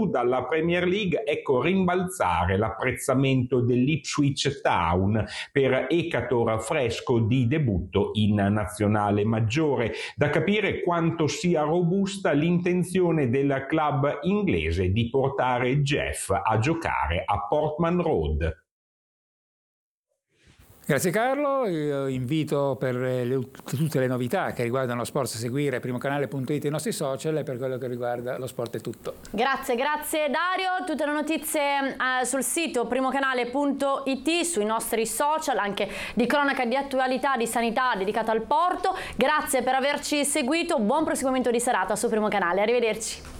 giù dalla Premier League, ecco rimbalzare l'apprezzamento dell'Ipswich Town per Ekator Fresco di debutto in nazionale maggiore. Da capire quanto sia robusta l'intenzione del club inglese di portare Jeff a giocare a Portman Road. Grazie Carlo, io invito per tutte le novità che riguardano lo sport a seguire primocanale.it, i nostri social, e per quello che riguarda lo sport è tutto. Grazie Dario, tutte le notizie sul sito primocanale.it, sui nostri social, anche di cronaca, di attualità, di sanità dedicata al porto. Grazie per averci seguito, buon proseguimento di serata su Primo Canale, arrivederci.